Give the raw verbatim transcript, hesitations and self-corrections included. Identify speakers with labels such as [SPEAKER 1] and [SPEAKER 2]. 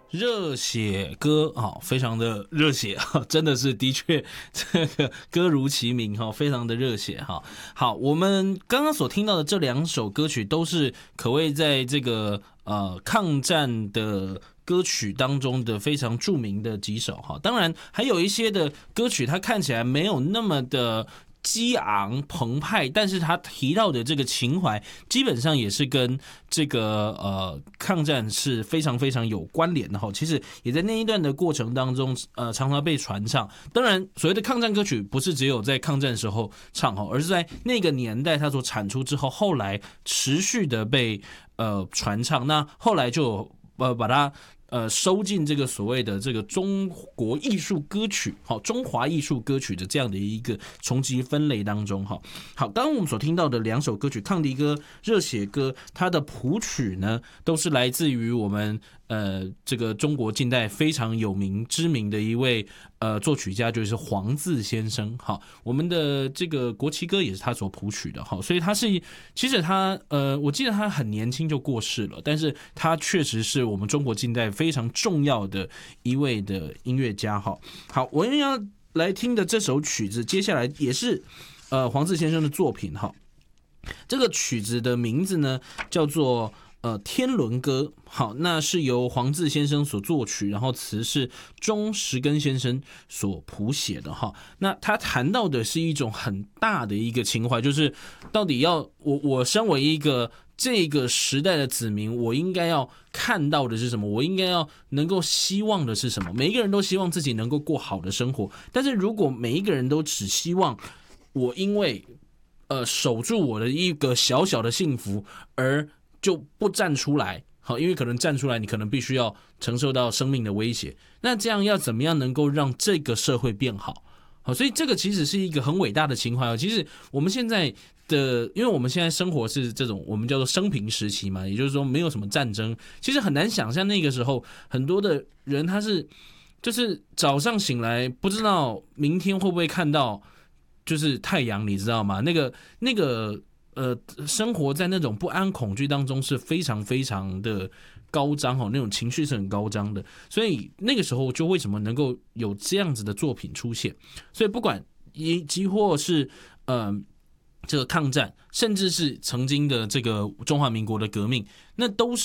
[SPEAKER 1] 热血歌哈，非常的热血哈，真的是的确这个歌如其名哈，非常的热血哈。好，我们刚刚所听到的这两首歌曲都是可谓在这个呃抗战的歌曲当中的非常著名的几首哈。当然还有一些的歌曲，它看起来没有那么的激昂澎湃，但是他提到的这个情怀基本上也是跟这个呃抗战是非常非常有关联的哈。其实也在那一段的过程当中，呃常常被传唱。当然，所谓的抗战歌曲不是只有在抗战时候唱哈，而是在那个年代它所产出之后，后来持续的被呃传唱。那后来就呃把它呃，收进这个所谓的这个中国艺术歌曲，好，中华艺术歌曲的这样的一个重级分类当中，哈，好，刚刚我们所听到的两首歌曲，抗敌歌、热血歌，它的谱曲呢，都是来自于我们呃这个中国近代非常有名知名的一位呃作曲家，就是黄自先生，哈，我们的这个国旗歌也是他所谱曲的，哈，所以他是其实他呃，我记得他很年轻就过世了，但是他确实是我们中国近代非常重要的一位的音乐家哈。好，我们要来听的这首曲子，接下来也是呃黄自先生的作品哈。这个曲子的名字呢叫做呃天伦歌，好，那是由黄自先生所作曲，然后词是钟石根先生所谱写的哈。那他谈到的是一种很大的一个情怀，就是到底要我我身为一个这个时代的子民，我应该要看到的是什么？我应该要能够希望的是什么？每一个人都希望自己能够过好的生活，但是如果每一个人都只希望我因为呃守住我的一个小小的幸福而就不站出来，好，因为可能站出来，你可能必须要承受到生命的威胁。那这样要怎么样能够让这个社会变好？好，所以这个其实是一个很伟大的情怀哦。其实我们现在的，因为我们现在生活是这种我们叫做升平时期嘛，也就是说没有什么战争，其实很难想象那个时候很多的人他是就是早上醒来不知道明天会不会看到就是太阳，你知道吗？那个那个呃，生活在那种不安恐惧当中是非常非常的高涨哦，那种情绪是很高涨的，所以那个时候就为什么能够有这样子的作品出现？所以不管亦或是呃这个抗战，甚至是曾经的这个中华民国的革命，那都是